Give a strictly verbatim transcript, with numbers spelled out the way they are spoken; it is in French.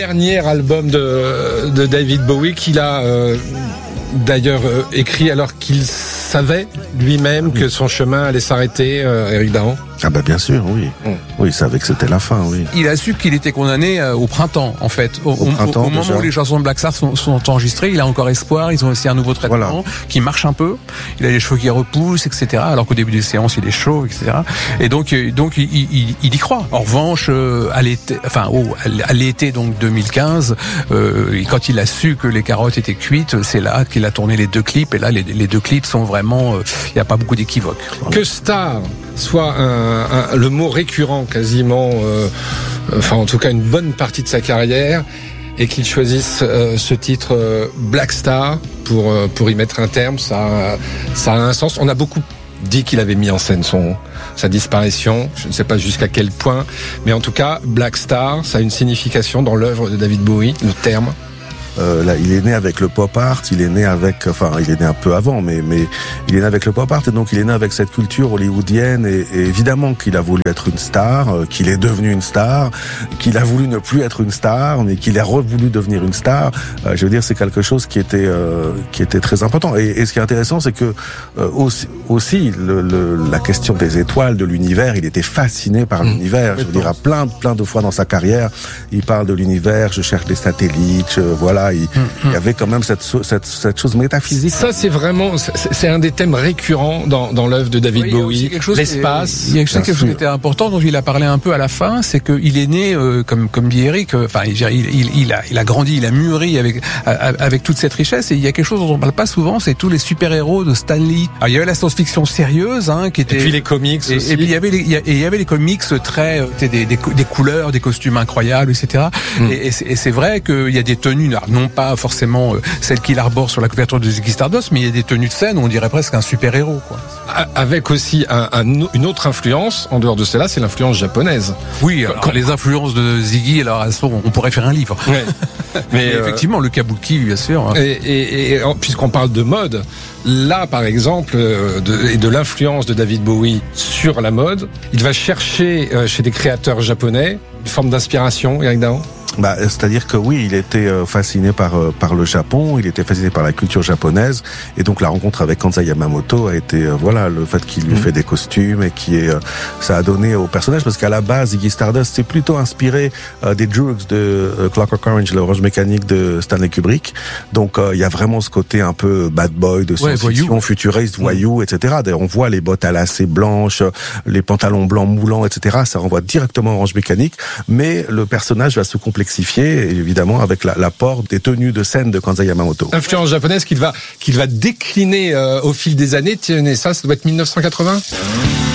Dernier album de, de David Bowie qu'il a euh, d'ailleurs euh, écrit alors qu'il savait lui-même que son chemin allait s'arrêter, euh, Éric Dahan. Ah bah bien sûr, oui. Mmh. Oui, il savait que c'était la fin, oui. Il a su qu'il était condamné euh, au printemps, en fait. Au, au, printemps, au, au moment déjà. où les chansons de Black Star sont, sont enregistrées, il a encore espoir. Ils ont aussi un nouveau traitement voilà. qui marche un peu. Il a les cheveux qui repoussent, et cetera. Alors qu'au début des séances, il est chaud, et cetera. Et donc, donc il, il, il y croit. En revanche, euh, à l'été, enfin, oh, à l'été donc deux mille quinze, euh, quand il a su que les carottes étaient cuites, c'est là qu'il a tourné les deux clips. Et là, les, les deux clips sont vraiment, il euh, n'y a pas beaucoup d'équivoques. Que Star soit un, un, le mot récurrent quasiment, euh, enfin en tout cas une bonne partie de sa carrière, et qu'il choisisse euh, ce titre euh, Black Star pour euh, pour y mettre un terme, ça ça a un sens. On a beaucoup dit qu'il avait mis en scène son sa disparition, je ne sais pas jusqu'à quel point, mais en tout cas Black Star, ça a une signification dans l'œuvre de David Bowie, le terme. Euh, là, il est né avec le pop art, il est né avec, enfin, il est né un peu avant, mais mais il est né avec le pop art, et donc il est né avec cette culture hollywoodienne, et, et évidemment qu'il a voulu être une star, euh, qu'il est devenu une star, qu'il a voulu ne plus être une star, mais qu'il a revoulu devenir une star. Euh, je veux dire, c'est quelque chose qui était euh, qui était très important. Et, et ce qui est intéressant, c'est que euh, aussi, aussi le, le, la question des étoiles, de l'univers, il était fasciné par mmh. l'univers. Je veux dire, à plein plein de fois dans sa carrière, il parle de l'univers. Je cherche les satellites, je, voilà. Il, mmh. il y avait quand même cette, cette, cette chose métaphysique. Ça, c'est vraiment, c'est, c'est un des thèmes récurrents dans, dans l'œuvre de David oui, Bowie. L'espace. Il y a quelque chose qui était important, dont il a parlé un peu à la fin, c'est qu'il est né, euh, comme, comme dit Eric, enfin, il, il, il, a, il a grandi, il a mûri avec, avec toute cette richesse, et il y a quelque chose dont on parle pas souvent, c'est tous les super-héros de Stan Lee. Alors, il y avait la science-fiction sérieuse, hein, qui était. Et puis les comics et, aussi. Et puis il y avait les, et il y avait les comics très, des, des, des couleurs, des costumes incroyables, et cetera. Mm. Et, et, c'est, et c'est vrai qu'il y a des tenues, non pas forcément euh, celles qu'il arbore sur la couverture de Ziggy Stardust, mais il y a des tenues de scène où on dirait presque un super-héros, quoi. Avec aussi un, un, une autre influence, en dehors de cela, c'est l'influence japonaise. Oui, alors, quand les influences de Ziggy, alors elles sont, on pourrait faire un livre. Ouais. Mais euh, effectivement, le kabuki, bien sûr. Et, et, et puisqu'on parle de mode, là, par exemple, de, et de l'influence de David Bowie sur la mode, il va chercher euh, chez des créateurs japonais une forme d'inspiration, Éric Dahan. Bah, c'est-à-dire que oui, il était euh, fasciné par euh, par le Japon, il était fasciné par la culture japonaise, et donc la rencontre avec Kansai Yamamoto a été euh, voilà, le fait qu'il lui mmh. fait des costumes, et qui est euh, ça a donné au personnage, parce qu'à la base Ziggy Stardust c'est plutôt inspiré euh, des Drugs de euh, Clockwork Orange, l'Orange Mécanique de Stanley Kubrick. Donc il euh, y a vraiment ce côté un peu bad boy de science-fiction, ouais, futuriste, mmh. voyou, et cetera. D'ailleurs, on voit les bottes à lacets blanches, les pantalons blancs moulants, et cetera. Ça renvoie directement à Orange Mécanique, mais le personnage va se complexifier, évidemment, avec la, l'apport des tenues de scène de Kansai Yamamoto. Influence japonaise qu'il va, qu'il va décliner euh, au fil des années. Tiens, ça, ça doit être mille neuf cent quatre-vingts